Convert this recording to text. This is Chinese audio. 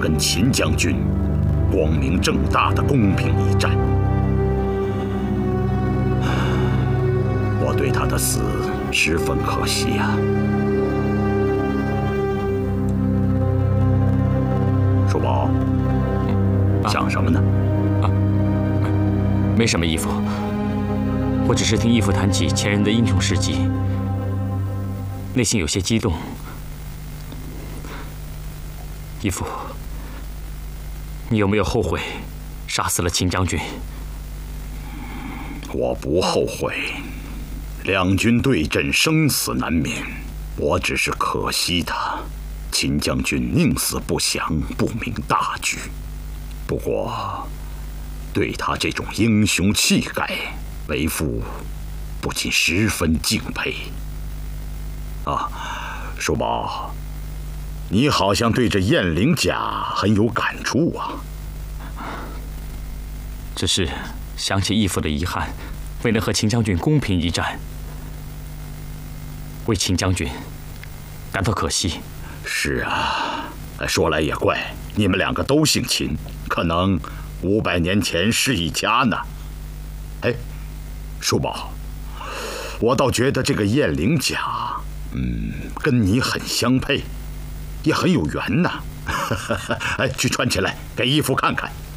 跟秦将军光明正大的公平一战。我对他的死十分可惜呀。叔宝，想什么呢？ 没什么，义父。我只是听义父谈起前人的英雄事迹，内心有些激动。义父，你有没有后悔杀死了秦将军？ 我不后悔。两军对阵，生死难免。我只是可惜他，秦将军宁死不降，不明大局。不过，对他这种英雄气概，为父不禁十分敬佩。啊，叔宝，你好像对这燕翎甲很有感触啊。 只是想起义父的遗憾，未能和秦将军公平一战，为秦将军感到可惜。 是啊，说来也怪，你们两个都姓秦，可能500年前是一家呢。哎，叔宝，我倒觉得这个燕翎甲，跟你很相配，也很有缘呐。哎，去穿起来，给义父看看。